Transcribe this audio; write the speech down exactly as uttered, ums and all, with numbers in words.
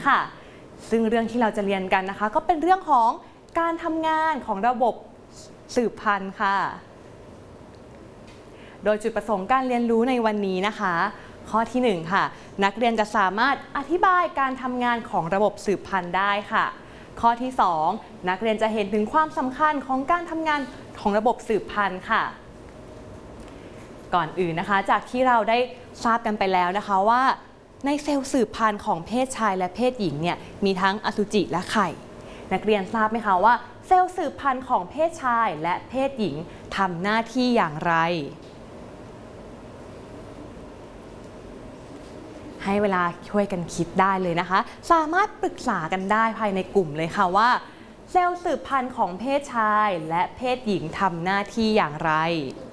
ค่ะซึ่งเรื่องที่เราจะเรียนกันนะคะก็เป็นเรื่องของการทำงานของระบบสืบพันธุ์ค่ะโดยจุดประสงค์การเรียนรู้ในวันนี้นะคะข้อที่หนึ่งค่ะนักเรียนจะสามารถอธิบายการทำงานของระบบสืบพันธุ์ได้ค่ะข้อที่สองนักเรียนจะเห็นถึงความสำคัญของการทำงานของระบบสืบพันธุ์ค่ะก่อนอื่นนะคะจากที่เราได้ทราบกันไปแล้วนะคะว่าในเซลล์สืบพันธุ์ของเพศชายและเพศหญิงเนี่ยมีทั้งอสุจิและไข่นักเรียนทราบไหมคะว่าเซลล์สืบพันธุ์ของเพศชายและเพศหญิงทำหน้าที่อย่างไรให้เวลาช่วยกันคิดได้เลยนะคะสามารถปรึกษากันได้ภายในกลุ่มเลยค่ะว่าเซลล์สืบพันธุ์ของเพศชายและเพศหญิงทำหน้าที่อย่างไร